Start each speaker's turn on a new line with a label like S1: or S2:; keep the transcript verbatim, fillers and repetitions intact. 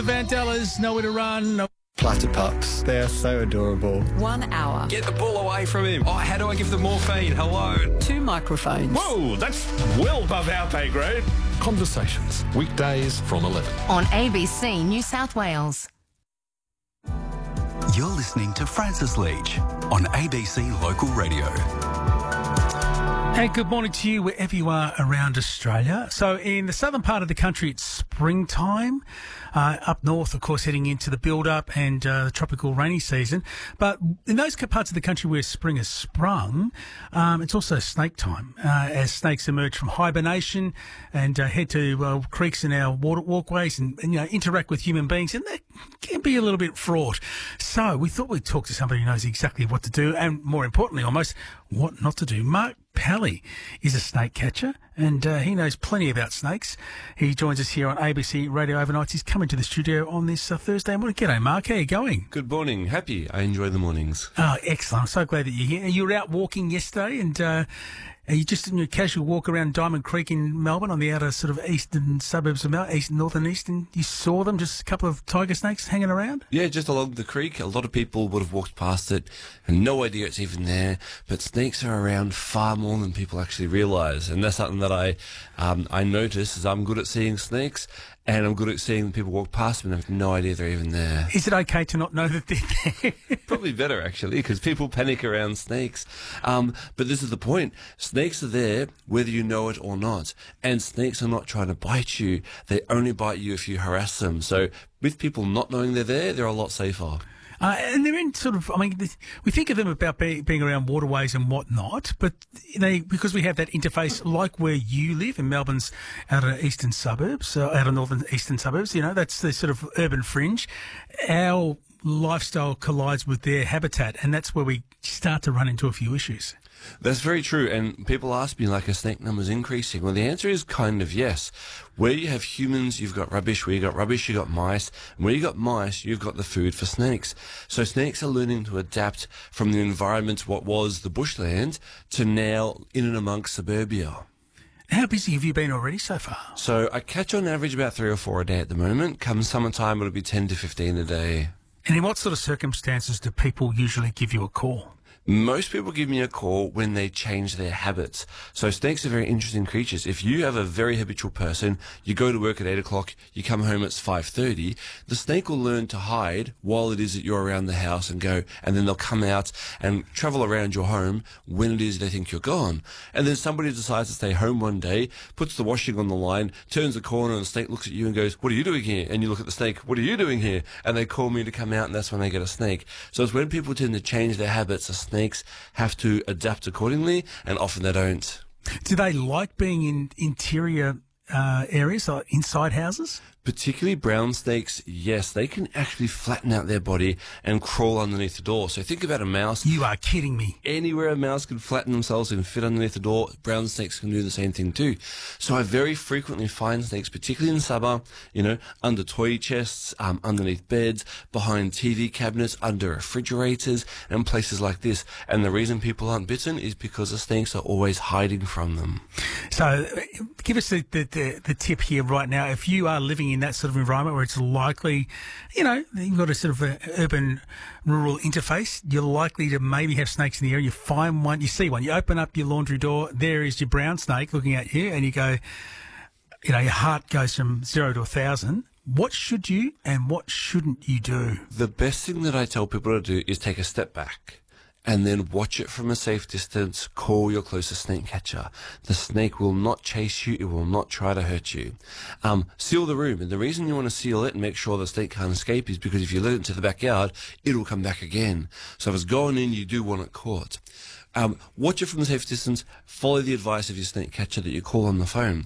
S1: Vandellas, Nowhere to Run. No-
S2: Platypups. They are so adorable.
S3: One hour.
S4: Get the ball away from him. Oh, how do I give them morphine? Hello.
S3: Two microphones.
S5: Whoa, that's well above our pay grade.
S6: Conversations, weekdays from eleven.
S7: On A B C New South Wales.
S8: You're listening to Francis Leach on A B C Local Radio.
S1: Hey, good morning to you wherever you are around Australia. So in the southern part of the country, it's springtime. Uh, up north, of course, heading into the build-up and uh, the tropical rainy season. But in those parts of the country where spring has sprung, um, it's also snake time, uh, as snakes emerge from hibernation and uh, head to uh, creeks and our water walkways and, and, you know, interact with human beings. And that can be a little bit fraught. So we thought we'd talk to somebody who knows exactly what to do and, more importantly, almost what not to do. Mark Pally is a snake catcher and uh, he knows plenty about snakes. He joins us here on A B C Radio Overnights. He's coming to the studio on this uh, Thursday morning. G'day, Mark. How are you going?
S9: Good morning. Happy. I enjoy the mornings.
S1: Oh, excellent. I'm so glad that you're here. You were out walking yesterday and uh, are you just in your casual walk around Diamond Creek in Melbourne on the outer sort of eastern suburbs of Melbourne, east, north and east, and you saw them, just a couple of tiger snakes hanging around?
S9: Yeah, just along the creek. A lot of people would have walked past it and no idea it's even there. But snakes are around far more than people actually realise. And that's something that I um, I notice is I'm good at seeing snakes and I'm good at seeing people walk past them and have no idea they're even there.
S1: Is it okay to not know that they're there?
S9: Probably better, actually, because people panic around snakes. Um, but this is the point. Snakes are there whether you know it or not. And snakes are not trying to bite you. They only bite you if you harass them. So with people not knowing they're there, they're a lot safer.
S1: Uh, and they're in sort of, I mean, we think of them about be, being around waterways and whatnot, but they, because we have that interface like where you live in Melbourne's outer eastern suburbs, uh, outer northern eastern suburbs, you know, that's the sort of urban fringe. Our lifestyle collides with their habitat, and that's where we start to run into a few issues.
S9: That's very true, and people ask me, like, are snake numbers increasing? Well, the answer is kind of yes. Where you have humans, you've got rubbish. Where you got rubbish, you got mice. And where you got mice, you've got the food for snakes. So snakes are learning to adapt from the environment, what was the bushland, to now in and amongst suburbia.
S1: How busy have you been already so far?
S9: So I catch on average about three or four a day at the moment. Come summertime, it'll be ten to fifteen a day.
S1: And in what sort of circumstances do people usually give you a call?
S9: Most people give me a call when they change their habits. So snakes are very interesting creatures. If you have a very habitual person, you go to work at eight o'clock, you come home at five thirty, the snake will learn to hide while it is that you're around the house and go, and then they'll come out and travel around your home when it is they think you're gone. And then somebody decides to stay home one day, puts the washing on the line, turns the corner, and the snake looks at you and goes, "What are you doing here?" And you look at the snake, "What are you doing here?" And they call me to come out, and that's when they get a snake. So it's when people tend to change their habits, a snakes have to adapt accordingly, and often they don't.
S1: Do they like being in interior uh, areas, like inside houses?
S9: Particularly brown snakes, yes, they can actually flatten out their body and crawl underneath the door. So think about a mouse.
S1: You are kidding me.
S9: Anywhere a mouse can flatten themselves and fit underneath the door, brown snakes can do the same thing too. So I very frequently find snakes, particularly in summer, you know, under toy chests, um, underneath beds, behind T V cabinets, under refrigerators, and places like this. And the reason people aren't bitten is because the snakes are always hiding from them.
S1: So give us the, the, the, the tip here right now. If you are living in that sort of environment where it's likely, you know, you've got a sort of a urban rural interface, you're likely to maybe have snakes in the area. You find one, you see one, you open up your laundry door, there is your brown snake looking at you, and you go, you know, your heart goes from zero to a thousand. What should you and what shouldn't you do?
S9: The best thing that I tell people to do is take a step back and then watch it from a safe distance. Call your closest snake catcher. The snake will not chase you. It will not try to hurt you. Um, seal the room. And the reason you want to seal it and make sure the snake can't escape is because if you let it into the backyard, it'll come back again. So if it's going in, you do want it caught. Um, watch it from a safe distance. Follow the advice of your snake catcher that you call on the phone.